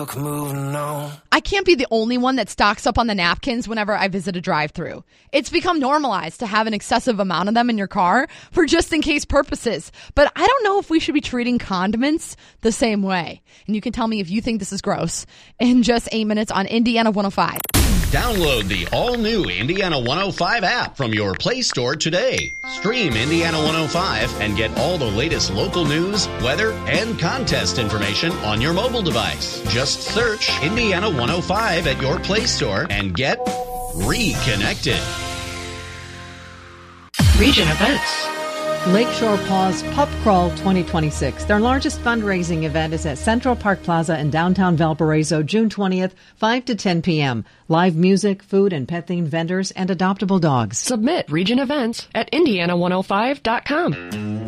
Moving on. I can't be the only one that stocks up on the napkins whenever I visit a drive-thru. It's become normalized to have an excessive amount of them in your car for just in case purposes. But I don't know if we should be treating condiments the same way. And you can tell me if you think this is gross in just 8 minutes on Indiana 105. Download the all-new Indiana 105 app from your Play Store today. Stream Indiana 105 and get all the latest local news, weather, and contest information on your mobile device. Just search Indiana 105 at your Play Store and get reconnected. Region events. Lakeshore Paws Pup Crawl 2026. Their largest fundraising event is at Central Park Plaza in downtown Valparaiso, June 20th, 5 to 10 p.m. Live music, food, and pet-themed vendors, and adoptable dogs. Submit region events at Indiana105.com.